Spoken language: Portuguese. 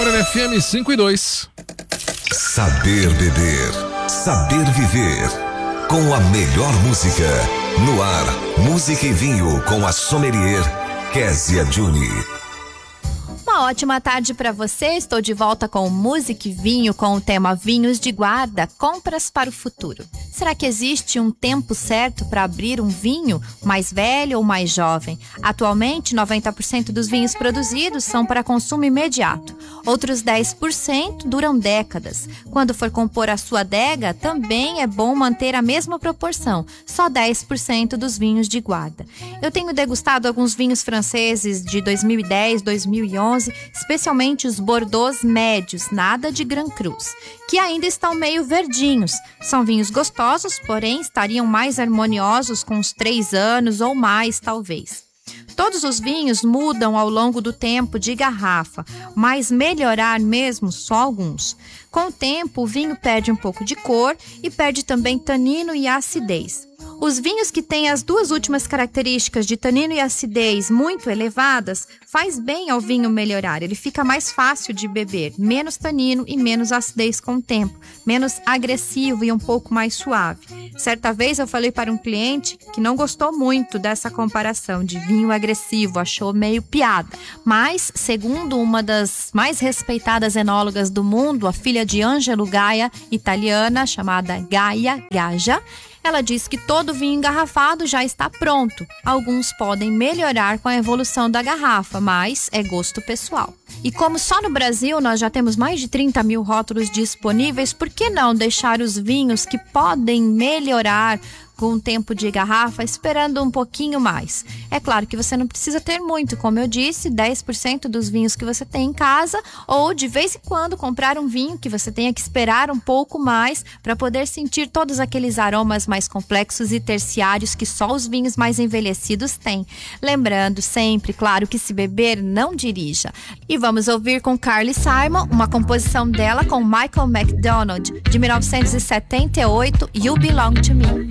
Agora FM 5:02. Saber beber, saber viver. Com a melhor música. No ar, música e vinho com a sommelier Kézia Juni. Uma ótima tarde para você. Estou de volta com Música e Vinho com o tema Vinhos de Guarda, compras para o futuro. Será que existe um tempo certo para abrir um vinho, mais velho ou mais jovem? Atualmente, 90% dos vinhos produzidos são para consumo imediato. Outros 10% duram décadas. Quando for compor a sua adega, também é bom manter a mesma proporção, só 10% dos vinhos de guarda. Eu tenho degustado alguns vinhos franceses de 2010, 2011, especialmente os Bordeaux médios, nada de Grand Cruz, que ainda estão meio verdinhos. São vinhos gostosos, porém estariam mais harmoniosos com uns 3 anos ou mais, talvez. Todos os vinhos mudam ao longo do tempo de garrafa, mas melhorar mesmo só alguns. Com o tempo, o vinho perde um pouco de cor e perde também tanino e acidez. Os vinhos que têm as duas últimas características de tanino e acidez muito elevadas faz bem ao vinho melhorar. Ele fica mais fácil de beber, menos tanino e menos acidez com o tempo, menos agressivo e um pouco mais suave. Certa vez eu falei para um cliente que não gostou muito dessa comparação de vinho agressivo, achou meio piada. Mas, segundo uma das mais respeitadas enólogas do mundo, a filha de Angelo Gaia, italiana, chamada Gaia Gaja, ela diz que todo vinho engarrafado já está pronto. Alguns podem melhorar com a evolução da garrafa, mas é gosto pessoal. E como só no Brasil nós já temos mais de 30 mil rótulos disponíveis, por que não deixar os vinhos que podem melhorar com o tempo de garrafa esperando um pouquinho mais? É claro que você não precisa ter muito, como eu disse, 10% dos vinhos que você tem em casa, ou de vez em quando comprar um vinho que você tenha que esperar um pouco mais para poder sentir todos aqueles aromas mais complexos e terciários que só os vinhos mais envelhecidos têm. Lembrando sempre, claro, que se beber, não dirija. E vamos ouvir com Carly Simon, uma composição dela com Michael McDonald, de 1978, You Belong to Me.